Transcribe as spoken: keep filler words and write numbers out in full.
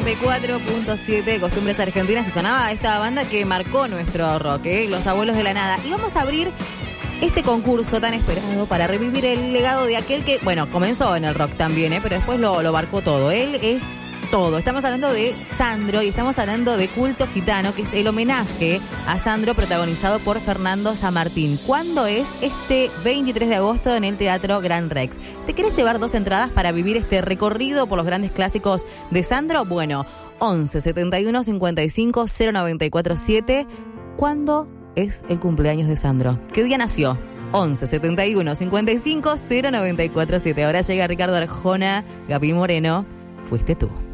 noventa y cuatro punto siete, Costumbres Argentinas, y sonaba esta banda que marcó nuestro rock, ¿eh? Los Abuelos de la Nada. Y vamos a abrir este concurso tan esperado para revivir el legado de aquel que, bueno, comenzó en el rock también, ¿eh? Pero después lo, lo abarcó todo. Él es todo. Estamos hablando de Sandro y estamos hablando de Culto Gitano, que es el homenaje a Sandro protagonizado por Fernando Sanmartín. ¿Cuándo es? Este veintitrés de agosto en el Teatro Gran Rex. ¿Te querés llevar dos entradas para vivir este recorrido por los grandes clásicos de Sandro? Bueno, once setenta y uno cincuenta y cinco cero noventa y cuatro siete. ¿Cuándo es el cumpleaños de Sandro? ¿Qué día nació? once setenta y uno cincuenta y cinco cero noventa y cuatro siete. Ahora llega Ricardo Arjona, Gaby Moreno. Fuiste tú.